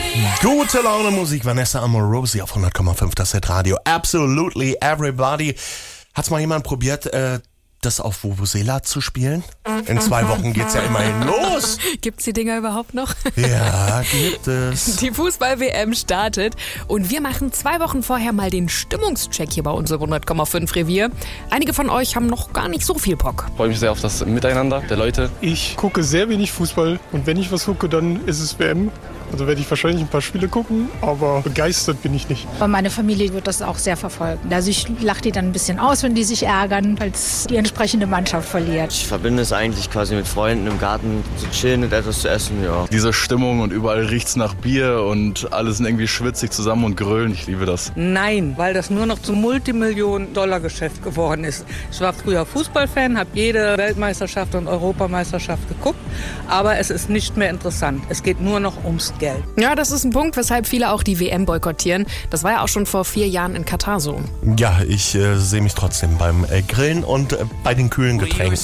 Gute Laune Musik, Vanessa Amorosi auf 100,5, das Hitradio. Absolutely everybody. Hat's mal jemand probiert, das auf Vuvuzela zu spielen? In 2 Wochen geht's ja immerhin los. Gibt's die Dinger überhaupt noch? Ja, gibt es. Die Fußball-WM startet und wir machen 2 Wochen vorher mal den Stimmungscheck hier bei unserem 100,5 Revier. Einige von euch haben noch gar nicht so viel Bock. Ich freue mich sehr auf das Miteinander der Leute. Ich gucke sehr wenig Fußball und wenn ich was gucke, dann ist es WM. Also werde ich wahrscheinlich ein paar Spiele gucken, aber begeistert bin ich nicht. Aber meine Familie wird das auch sehr verfolgen. Also ich lache die dann ein bisschen aus, wenn die sich ärgern, als die entsprechende Mannschaft verliert. Ich verbinde es eigentlich quasi mit Freunden im Garten zu chillen und etwas zu essen, ja. Diese Stimmung und überall riecht's nach Bier und alle sind irgendwie schwitzig zusammen und grölen. Ich liebe das. Nein, weil das nur noch zum Multimillionen-Dollar-Geschäft geworden ist. Ich war früher Fußballfan, habe jede Weltmeisterschaft und Europameisterschaft geguckt, aber es ist nicht mehr interessant. Es geht nur noch ums Geld. Ja, das ist ein Punkt, weshalb viele auch die WM boykottieren. Das war ja auch schon vor 4 Jahren in Katar so. Ja, ich sehe mich trotzdem beim Grillen und bei den kühlen Getränken.